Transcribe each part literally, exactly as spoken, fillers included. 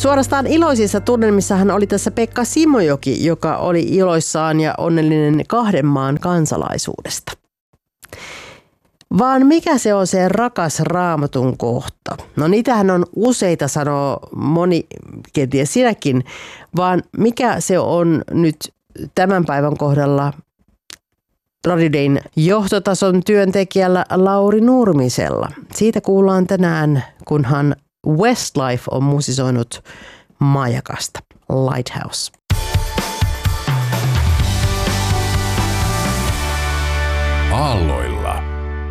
Suorastaan iloisissa tunnelmissa hän oli tässä Pekka Simojoki, joka oli iloissaan ja onnellinen kahden maan kansalaisuudesta. Vaan mikä se on se rakas Raamatun kohta? No niitähän on useita, sanoo moni, kenties sinäkin, vaan mikä se on nyt tämän päivän kohdalla Radio Dayn johtotason työntekijällä Lauri Nurmisella. Siitä kuullaan tänään, kunhan Westlife on musisoinut Majakasta, Lighthouse. Aalloilla.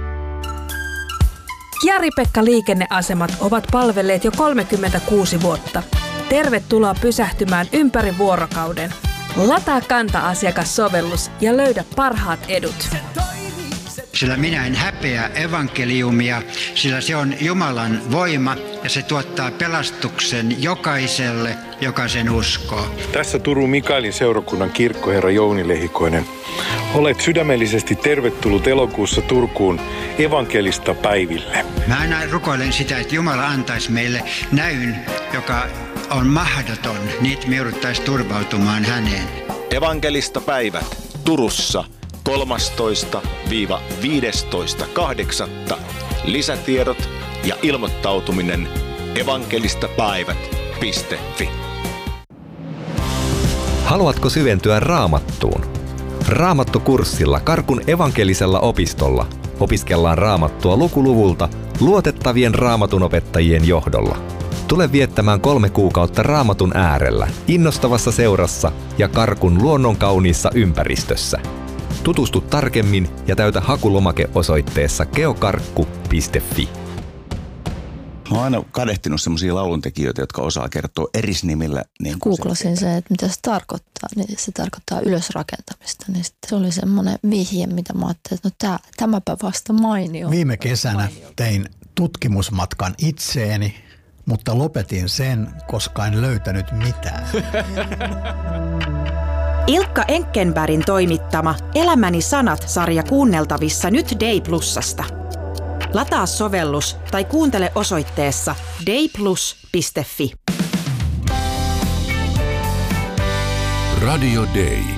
Jari-Pekka liikenneasemat ovat palvelleet jo kolmekymmentäkuusi vuotta. Tervetuloa pysähtymään ympäri vuorokauden. Lataa Kanta-asiakassovellus ja löydä parhaat edut. Sillä minä en häpeä evankeliumia, sillä se on Jumalan voima ja se tuottaa pelastuksen jokaiselle, joka sen uskoo. Tässä Turun Mikaelin seurakunnan kirkkoherra Jouni Lehikoinen. Olet sydämellisesti tervetullut elokuussa Turkuun evankelista päiville. Mä aina rukoilen sitä, että Jumala antaisi meille näyn, joka on mahdoton, niin me jouduttaisiin turvautumaan häneen. Evankelista päivät Turussa kolmastoista viidestoista kahdeksatta Lisätiedot ja ilmoittautuminen evankelistapäivät piste fi. Haluatko syventyä Raamattuun? Raamattukurssilla Karkun evankelisella opistolla opiskellaan Raamattua lukuluvulta luotettavien raamatunopettajien johdolla. Tule viettämään kolme kuukautta Raamatun äärellä, innostavassa seurassa ja Karkun luonnonkauniissa ympäristössä. Tutustu tarkemmin ja täytä hakulomake osoitteessa geokarkku piste fi. Mä oon aina kadehtinut semmoisia lauluntekijöitä, jotka osaa kertoa erisnimillä. Niin Googlasin se, että mitä se tarkoittaa. Niin se tarkoittaa ylösrakentamista. Niin se oli semmoinen vihje, mitä mä ajattelin, että no tää, tämäpä vasta mainio. Viime kesänä tein tutkimusmatkan itseeni, mutta lopetin sen, koska en löytänyt mitään. Ilkka Enkkenbergin toimittama Elämäni sanat-sarja kuunneltavissa nyt Day Plusasta. Lataa sovellus tai kuuntele osoitteessa dayplus piste fi. Radio Day.